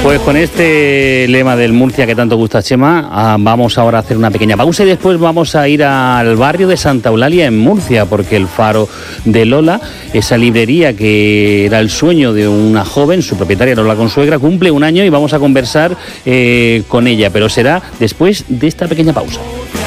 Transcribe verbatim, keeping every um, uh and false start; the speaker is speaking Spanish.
Pues con este lema del Murcia que tanto gusta, Chema, ah, vamos ahora a hacer una pequeña pausa y después vamos a ir al barrio de Santa Eulalia en Murcia, porque el Faro de Lola, esa librería que era el sueño de una joven, su propietaria Lola Consuegra, cumple un año y vamos a conversar eh, con ella, pero será después de esta pequeña pausa.